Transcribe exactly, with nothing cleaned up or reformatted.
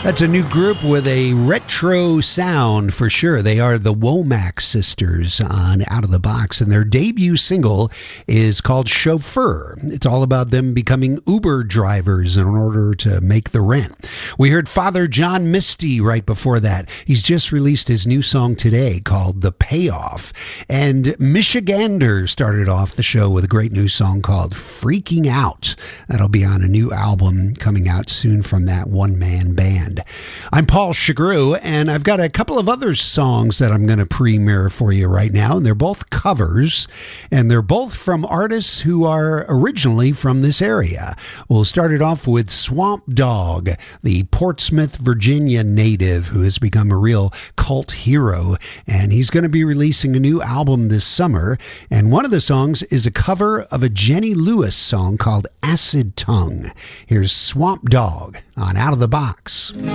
That's a new group with a retro sound for sure. They are the Womack Sisters on Out of the Box, and their debut single is called Chauffeur. It's all about them becoming Uber drivers in order to make the rent. We heard Father John Misty right before that. He's just released his new song today called The Payoff. And Michigander started off the show with a great new song called Freaking Out. That'll be on a new album coming out soon from that one-man band. I'm Paul Chagru, and I've got a couple of other songs that I'm going to premiere for you right now, and they're both covers, and they're both from artists who are originally from this area. We'll start it off with Swamp Dogg, the Portsmouth, Virginia native who has become a real cult hero, and he's going to be releasing a new album this summer, and one of the songs is a cover of a Jenny Lewis song called Acid Tongue. Here's Swamp Dogg on Out of the Box.